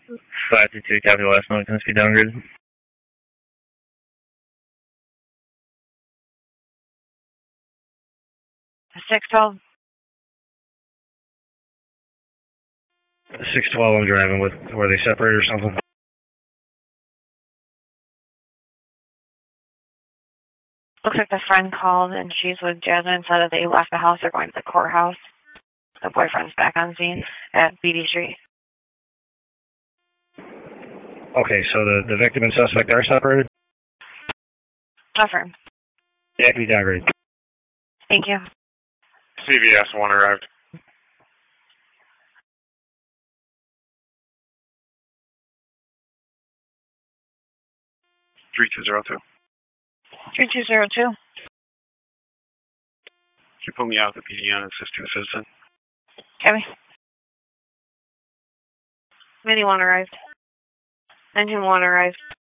522, copy last note, can this be downgraded? $612. 612 I'm driving with, were they separated or something? Looks like the friend called and she's with Jasmine, said that they left the house. They're going to the courthouse. The boyfriend's back on scene at BD Street. Okay, so the victim and suspect are separated? Confirmed. Yeah, can be downgraded. Thank you. CVS 1 arrived. (3202). 3202. Can you put me out the PD and assist to a citizen? Copy. Mini 1 arrived. Engine 1 arrived.